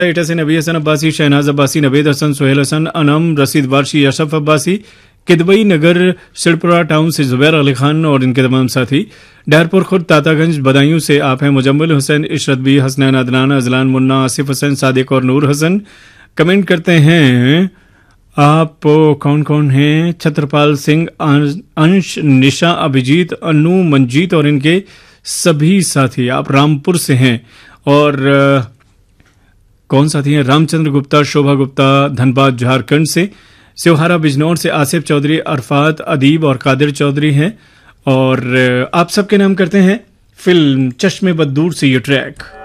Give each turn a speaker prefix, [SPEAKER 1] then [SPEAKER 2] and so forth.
[SPEAKER 1] एटा से नबी हसन अब्बासी, शहनाज अब्बासी, नवेद हसन, सोहेल हसन, अनम, रसीद वारशी, अशरफ अब्बासी, किदवई नगर सिड़पुरा टाउन से जुबैर अली खान और इनके तमाम साथी, डायरपुर खुर्द तातागंज बदायूं से आप हैं मुजम्मिल हुसैन, इशरत बी, हसनैन, अदनान, अजलान, मुन्ना, आसिफ हसन, सादिक और नूर हसन। कमेंट करते हैं आप कौन कौन हैं? छत्रपाल सिंह, अंश, निशा, अभिजीत, अनु, मंजीत और इनके सभी साथी। आप रामपुर से हैं और कौन साथी हैं? रामचंद्र गुप्ता, शोभा गुप्ता धनबाद झारखंड से, सिवहारा बिजनौर से आसिफ चौधरी, अरफात, अदीब और कादिर चौधरी हैं। और आप सबके नाम करते हैं फिल्म चश्मे बदूर से ये ट्रैक।